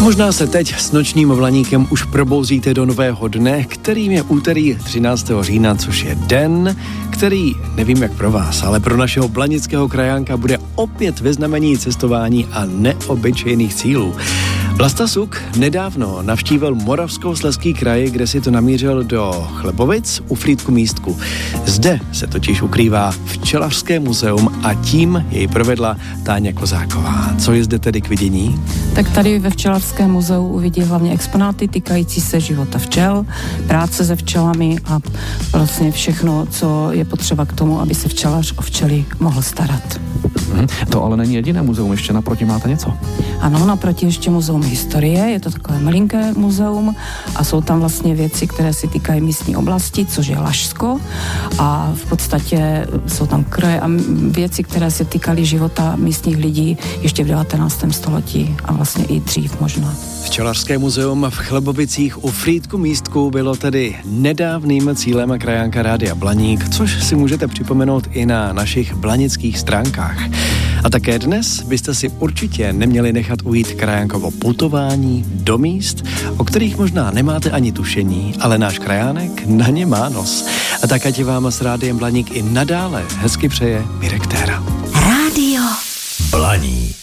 Možná se teď s nočním vlaníkem už probouzíte do nového dne, kterým je úterý 13. října, což je den, který, nevím jak pro vás, ale pro našeho blanického krajánka bude opět ve znamení cestování a neobyčejných cílů. Vlasta Suk nedávno navštívil Moravskoslezský kraj, kde si to namířil do Chlebovic u Frýdku Místku. Zde se totiž ukrývá Včelařské muzeum a tím jej provedla Táňa Kozáková. Co je zde tedy k vidění? Tak tady ve Včelařském muzeu uvidí hlavně exponáty týkající se života včel, práce se včelami a vlastně všechno, co je potřeba k tomu, aby se včelař o včely mohl starat. To ale není jediné muzeum, ještě naproti máte něco? Ano, naproti ještě muzeum historie, je to takové malinké muzeum a jsou tam vlastně věci, které se týkají místní oblasti, což je Lašsko a v podstatě jsou tam kroje a věci, které se týkaly života místních lidí ještě v 19. století a vlastně i dřív možná. Včelařské muzeum v Chlebovicích u Frýdku Místku bylo tedy nedávným cílem krajánka Rádia Blaník, což si můžete připomenout i na našich blanických stránkách. A také dnes byste si určitě neměli nechat ujít krajánkovo putování do míst, o kterých možná nemáte ani tušení, ale náš krajánek na ně má nos. A tak ať vám s Rádiem Blaník i nadále hezky přeje Mirek Téra. Rádio Blaník.